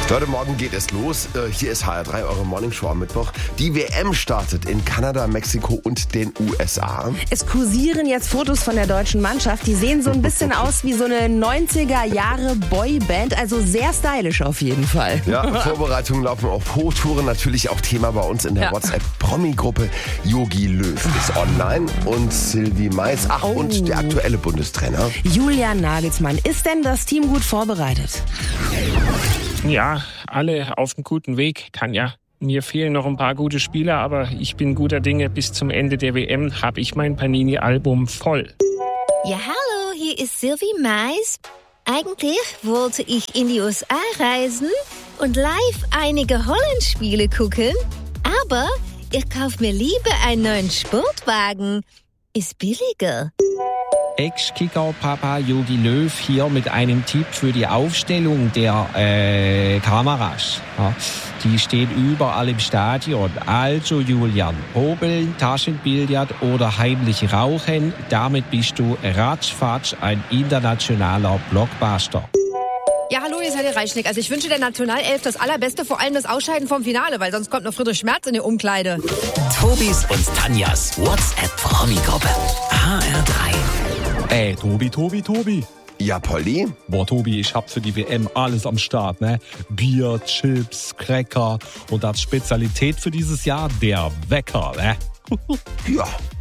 Leute, morgen geht es los. Hier ist HR3, eure Morningshow am Mittwoch. Die WM startet in Kanada, Mexiko und den USA. Es kursieren jetzt Fotos von der deutschen Mannschaft. Die sehen so ein bisschen aus wie so eine 90er-Jahre-Boyband. Also sehr stylisch auf jeden Fall. Ja, Vorbereitungen laufen auf Hochtouren. Natürlich auch Thema bei uns in der WhatsApp-Promi-Gruppe. Jogi Löw ist online und Sylvie Mais. Ach, und der aktuelle Bundestrainer Julian Nagelsmann. Ist denn das Team gut vorbereitet? Ja, alle auf einem guten Weg. Mir fehlen noch ein paar gute Spieler, aber ich bin guter Dinge. Bis zum Ende der WM habe ich mein Panini-Album voll. Ja, hallo, hier ist Sylvie Mais. Eigentlich wollte ich in die USA reisen und live einige Holland-Spiele gucken, aber ich kaufe mir lieber einen neuen Sportwagen. Ist billiger. Ex-Kicker-Papa Jogi Löw hier mit einem Tipp für die Aufstellung der Kameras. Ja, die stehen überall im Stadion. Also Julian, Hobeln, Taschenbillard oder heimlich rauchen, damit bist du ratzfatz ein internationaler Blockbuster. Ja, hallo, hier ist Heidi Reichnick. Also ich wünsche der Nationalelf das Allerbeste, vor allem das Ausscheiden vom Finale, weil sonst kommt noch Friedrich Merz in die Umkleide. Tobis und Tanjas WhatsApp-Promi-Gruppe. HR3. Tobi. Ja, Polly? Boah, Tobi, ich hab für die WM alles am Start, ne? Bier, Chips, Cracker und als Spezialität für dieses Jahr der Wecker, ne? Ja,